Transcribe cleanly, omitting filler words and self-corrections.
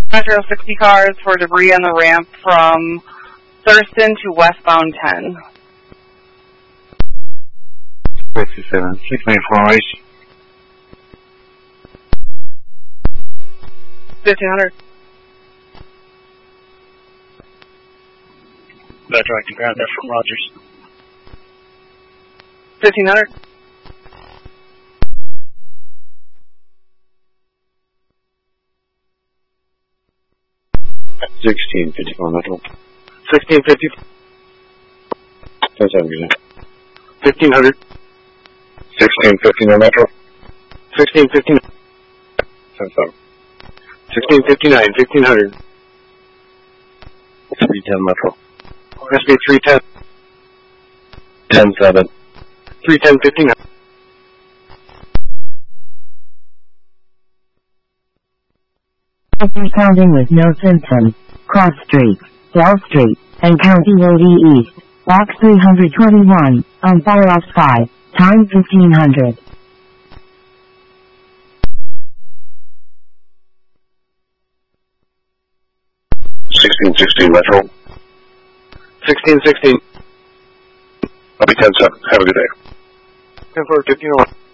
Metro 60 cars for debris on the ramp from Thurston to westbound 10. 57, 694 East. 1500. Metro, I can grab that from Rogers. 1500. 1651 Metro. 1650. 1500. 1659 Metro. 1659. 1659, 1500. 310 Metro. SB 310. 107. 310, 1500. After sounding with no symptoms, Cross Street, Bell Street, and County Road E East, box 321, on fire off sky, time 1500. 1616 Metro. 1616. I'll be 10-7. Have a good day. 10-4, 1501.